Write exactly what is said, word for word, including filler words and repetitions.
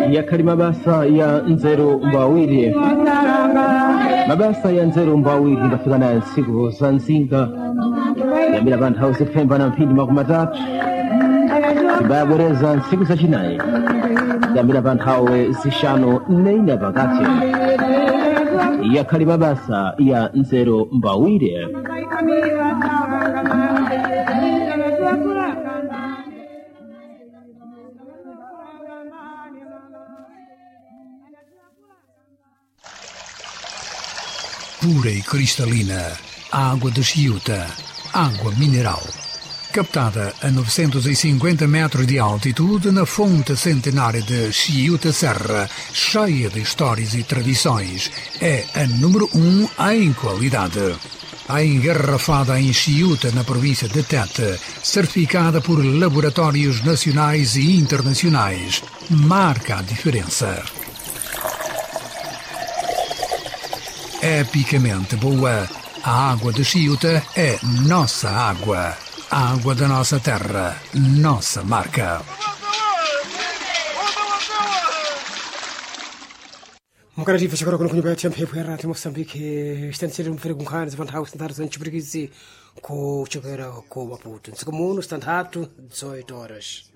yakhali mabasa ya nzeru mbawiri mabasa ya nzeru mbawiri ngafika nayo ntsiku za nzinga yambira pa nthawi zipfemba na mphindi makumi atatu tibayabwereza ntsiku zachinayi yambira pa nthawi zixanu nneina pakati yakhali mabasa ya nzeru mbawiri. Pura e cristalina, água de Chiuta, água mineral. Captada a novecentos e cinquenta metros de altitude na fonte centenária de Chiuta Serra, cheia de histórias e tradições, é a número um em qualidade. A engarrafada em Chiuta, na província de Tete, certificada por laboratórios nacionais e internacionais, marca a diferença. Epicamente boa, a água de Chiuta é nossa água. A água da nossa terra, nossa marca. mukaraji fashikora kuno kunyumba ya mphepo ya rati Mozambique stantsiri mfere kunkhani zivanthawu zitantatu zanchipwirikidzi kuchokera ku Maputo ntsiku muno zitantatu dezoito horas.